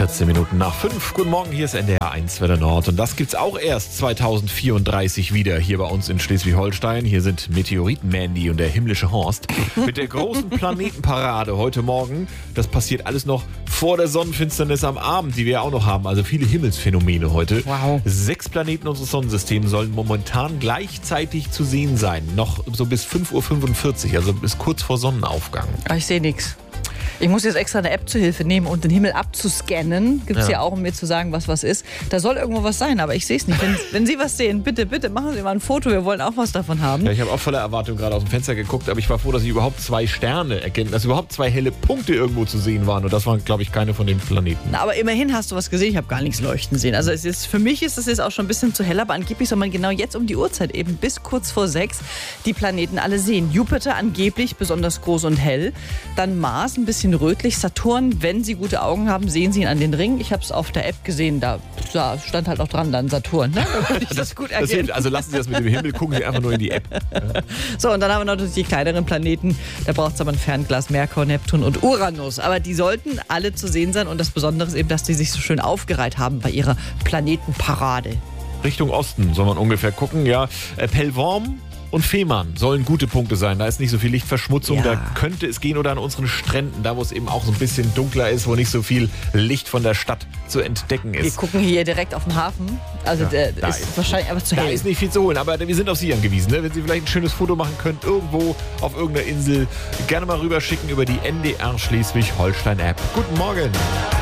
14 Minuten nach 5. Guten Morgen, hier ist NDR 1 Wetter Nord. Und das gibt's auch erst 2034 wieder hier bei uns in Schleswig-Holstein. Hier sind Meteoriten-Mandy und der himmlische Horst mit der großen Planetenparade heute Morgen. Das passiert alles noch vor der Sonnenfinsternis am Abend, die wir ja auch noch haben. Also viele Himmelsphänomene heute. Wow. 6 Planeten unseres Sonnensystems sollen momentan gleichzeitig zu sehen sein. Noch so bis 5:45 Uhr, also bis kurz vor Sonnenaufgang. Ich sehe nichts. Ich muss jetzt extra eine App zur Hilfe nehmen und den Himmel abzuscannen. Gibt es ja auch, um mir zu sagen, was ist. Da soll irgendwo was sein, aber ich sehe es nicht. Wenn Sie was sehen, bitte machen Sie mal ein Foto. Wir wollen auch was davon haben. Ja, ich habe auch voller Erwartung gerade aus dem Fenster geguckt, aber ich war froh, dass ich überhaupt 2 Sterne erkenne, dass überhaupt 2 helle Punkte irgendwo zu sehen waren. Und das waren, glaube ich, keine von den Planeten. Na, aber immerhin hast du was gesehen. Ich habe gar nichts leuchten sehen. Also für mich ist es jetzt auch schon ein bisschen zu hell, aber angeblich soll man genau jetzt um die Uhrzeit eben bis kurz vor 6 die Planeten alle sehen. Jupiter angeblich besonders groß und hell. Dann Mars ein bisschen rötlich. Saturn, wenn Sie gute Augen haben, sehen Sie ihn an den Ringen. Ich habe es auf der App gesehen, da stand halt auch dran, dann Saturn. Ne? Da konnte ich das gut erkennen. Also lassen Sie das mit dem Himmel, gucken Sie einfach nur in die App. Ja. So, und dann haben wir natürlich die kleineren Planeten. Da braucht es aber ein Fernglas, Merkur, Neptun und Uranus. Aber die sollten alle zu sehen sein. Und das Besondere ist eben, dass die sich so schön aufgereiht haben bei ihrer Planetenparade. Richtung Osten soll man ungefähr gucken. Ja, Pellworm und Fehmarn sollen gute Punkte sein. Da ist nicht so viel Lichtverschmutzung. Ja. Da könnte es gehen, oder an unseren Stränden, da wo es eben auch so ein bisschen dunkler ist, wo nicht so viel Licht von der Stadt zu entdecken ist. Wir gucken hier direkt auf den Hafen. Also Ja, der da ist wahrscheinlich einfach zu hell. Da ist nicht viel zu holen, aber wir sind auf Sie angewiesen. Ne? Wenn Sie vielleicht ein schönes Foto machen können, irgendwo auf irgendeiner Insel, gerne mal rüberschicken über die NDR Schleswig-Holstein-App. Guten Morgen!